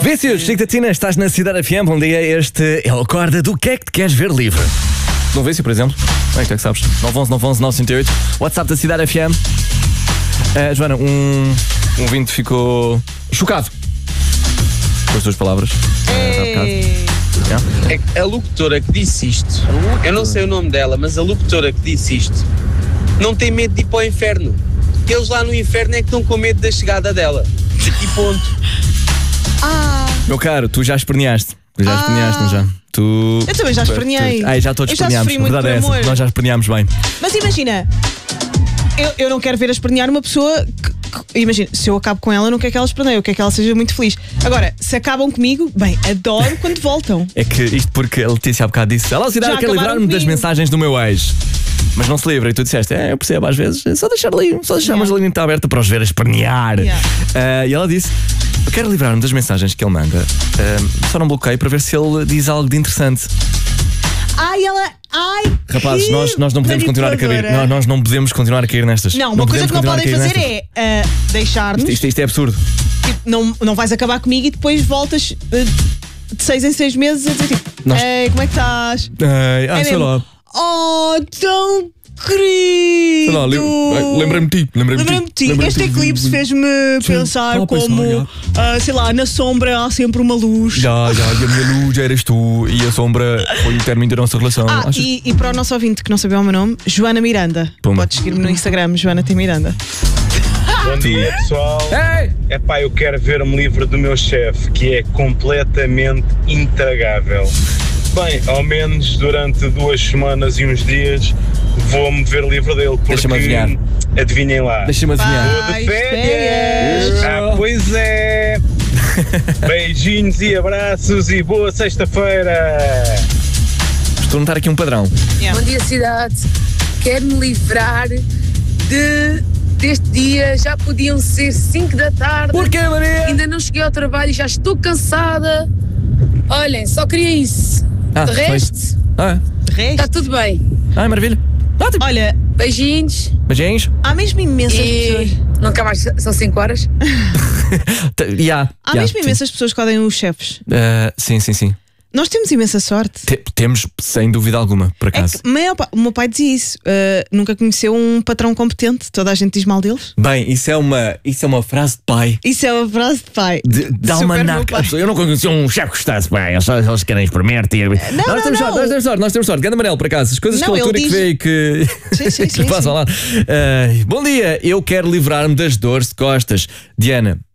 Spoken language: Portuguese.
Vícios, Chico da Tina, estás na Cidade FM. Bom dia, este é o Acorda do que é que te queres ver livre. De um vício, por exemplo. Como é que sabes? 911-911-908. WhatsApp da Cidade FM. Joana, um ouvinte ficou chocado com as tuas palavras. A locutora que disse isto, eu não sei o nome dela, mas a locutora que disse isto não tem medo de ir para o inferno. Eles lá no inferno é que estão com medo da chegada dela. E ponto. Meu caro, tu já esperneaste. Já esperneaste, não já? Eu também já esperneei. Já todos esperneámos. A verdade é essa. Amor. Nós já esperneámos bem. Mas imagina, eu não quero ver a espernear uma pessoa que, imagina, se eu acabo com ela, eu não quero que ela esperneie, eu quero que ela seja muito feliz. Agora, se acabam comigo, bem, adoro quando voltam. É que isto porque a Letícia há bocado disse: Alô, Cidade, quero livrar-me das mensagens do meu ex. Mas não se livra, e tu disseste: eu percebo, às vezes, só deixarmos a linha está aberta para os ver a espernear. E ela disse: eu quero livrar-me das mensagens que ele manda, só não bloqueio para ver se ele diz algo de interessante. Rapazes, nós não podemos continuar a cair. Nós não podemos continuar a cair nestas. Não, uma coisa que não podem fazer é deixar-nos. Isto é absurdo. Não vais acabar comigo e depois voltas de 6 em 6 meses a dizer tipo: Ei, como é que estás? Sei lá. Oh, tão querido! Lembrei-me de ti. Este eclipse fez-me pensar como, sei lá, na sombra há sempre uma luz. E a minha luz eras tu, e a sombra foi o término da nossa relação. E para o nosso ouvinte que não sabia o meu nome, Joana Miranda. Pumba. Podes seguir-me no Instagram, Joana T. Miranda. Bom dia, pessoal. Eu quero ver-me livre do meu chefe, que é completamente intragável. Bem, ao menos durante 2 semanas e uns dias vou-me ver livre dele, porque deixa-me adivinhar. Adivinhem lá. Deixa-me adivinhar. Estou de férias! Pois é! Beijinhos e abraços e boa sexta-feira! Estou a notar aqui um padrão. Bom dia, cidade. Quero-me livrar deste dia. Já podiam ser 5 da tarde. Porquê, Maria? Ainda não cheguei ao trabalho e já estou cansada. Olhem, só queria isso. De resto, está tudo bem. Maravilha. Ótimo. Olha, beijinhos. Há mesmo imensas pessoas. Nunca mais são 5 horas. Há mesmo imensas pessoas que odeiam os chefes. Sim. Nós temos imensa sorte. Temos, sem dúvida alguma, por acaso. O meu pai dizia isso. Nunca conheceu um patrão competente. Toda a gente diz mal deles. Bem, isso é uma frase de pai. Isso é uma frase de pai. De almanaca. Eu não conheci um chefe que gostasse bem. Eles querem experimentar. Nós temos sorte. Ganda amarelo, por acaso. As coisas que a leitura que vê e que lhe passam lá. Bom dia, eu quero livrar-me das dores de costas. Diana,